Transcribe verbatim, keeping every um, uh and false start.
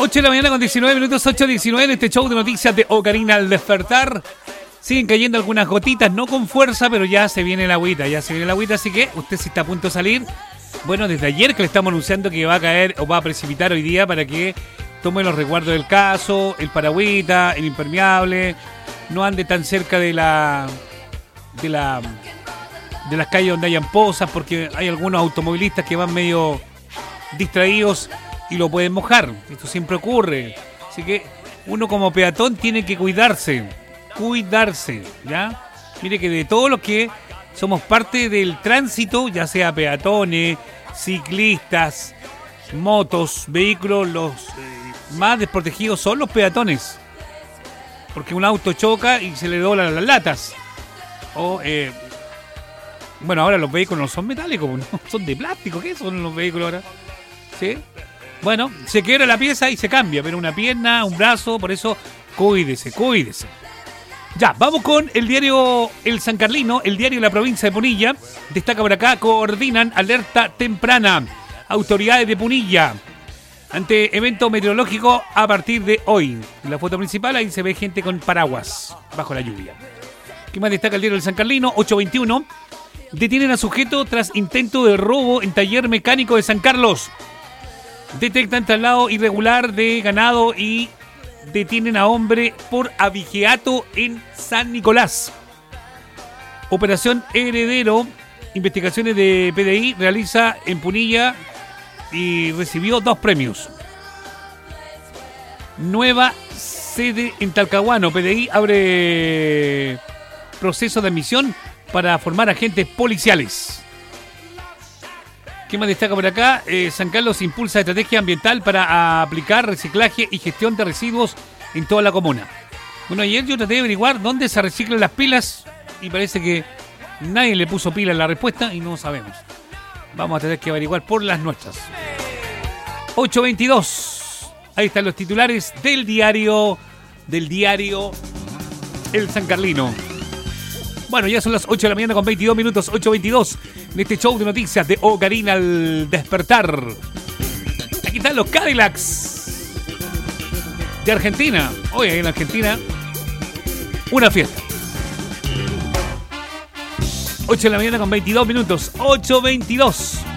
ocho de la mañana con diecinueve minutos, ocho diecinueve en este show de noticias de Ocarina al despertar. Siguen cayendo algunas gotitas, no con fuerza, pero ya se viene la agüita, ya se viene la agüita, así que usted si está a punto de salir, bueno, desde ayer que le estamos anunciando que va a caer o va a precipitar hoy día para que tome los resguardos del caso, el paragüita, el impermeable, no ande tan cerca de la de la de las calles donde hayan pozas, porque hay algunos automovilistas que van medio distraídos y lo pueden mojar. Esto siempre ocurre. Así que uno como peatón tiene que cuidarse. Cuidarse, ¿ya? Mire que de todos los que somos parte del tránsito, ya sea peatones, ciclistas, motos, vehículos, los eh, más desprotegidos son los peatones. Porque un auto choca y se le doblan las latas. O, eh, bueno, ahora los vehículos no son metálicos, ¿no? Son de plástico. ¿Qué son los vehículos ahora? ¿Sí? Bueno, se quiebra la pieza y se cambia, pero una pierna, un brazo, por eso cuídese, cuídese. Ya, vamos con el diario El San Carlino, el diario de la provincia de Punilla. Destaca por acá, coordinan alerta temprana. Autoridades de Punilla ante evento meteorológico a partir de hoy. En la foto principal ahí se ve gente con paraguas bajo la lluvia. ¿Qué más destaca el diario El San Carlino? ocho veintiuno. Detienen a sujeto tras intento de robo en taller mecánico de San Carlos. Detectan traslado irregular de ganado y detienen a hombre por abigeato en San Nicolás. Operación Heredero, investigaciones de P D I, realiza en Punilla y recibió dos premios. Nueva sede en Talcahuano. P D I abre proceso de admisión para formar agentes policiales. ¿Qué más destaca por acá? Eh, San Carlos impulsa estrategia ambiental para aplicar reciclaje y gestión de residuos en toda la comuna. Bueno, ayer yo traté de averiguar dónde se reciclan las pilas y parece que nadie le puso pila en la respuesta y no sabemos. Vamos a tener que averiguar por las nuestras. ocho veintidós. Ahí están los titulares del diario, del diario El San Carlino. Bueno, ya son las ocho de la mañana con veintidós minutos, ocho veintidós, en este show de noticias de Ocarina al despertar. Aquí están los Cadillacs de Argentina. Hoy en Argentina, una fiesta. ocho de la mañana con veintidós minutos, ocho veintidós.